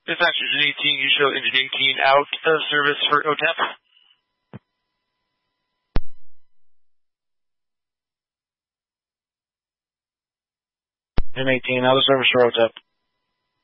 Dispatch Engine 18, you show Engine 18 out of service for OTEP. Engine 18 out of service for OTEP.